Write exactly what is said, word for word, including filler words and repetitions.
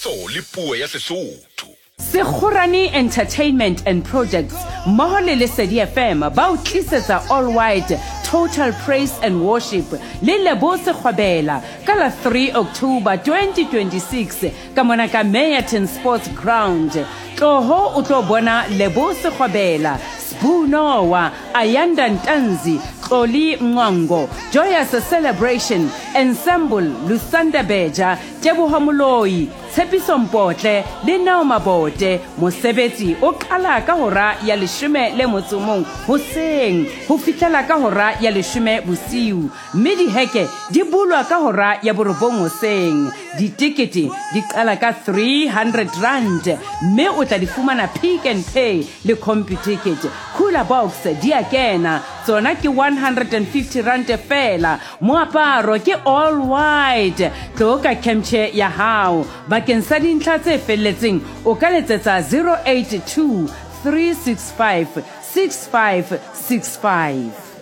setso le puo ya Sesotho. Sekgurane Entertainment and Projects mmoho le Lesedi F M ba o tlisetsa All White Total Praise and Worship le Lebo Sekgwabela ka la three October twenty twenty-six ka mona ka Meyerton Sports Ground. Tloho o tlo bona Lebo Sekgwabela, Spunowa, Ayanda Ntanzi, Xoli Mngongo, Joyous Celebration, Ensemble, Lusanda Beja, Teboho Moloi, Tshepiso Mpotle, le Nao Mabote. Mosebetsi o qala ka hora ya leshome le motso mong hoseng ho fihlela ka hora ya leshome bosiu, mme diheke di bulwa ka hora ya borobong hoseng. Ditikete di qala ka three hundred rand, mme o tla di fumana Pick and Pay le CompuTicket. Cooler Box di a kena, tsona ke one hundred fifty rand fela. Moaparo ke all white. Tloka kemche ya hao. Bakeng sa dintlha tse felletseng o ka letsetsa zero eight two three six five six five six five.